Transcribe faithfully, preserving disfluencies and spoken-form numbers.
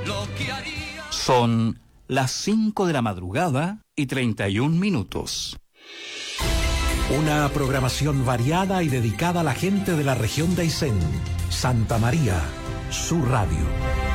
lo que haría. Son las cinco de la madrugada y treinta y un minutos. Una programación variada y dedicada a la gente de la región de Aysén. Santa María, su radio.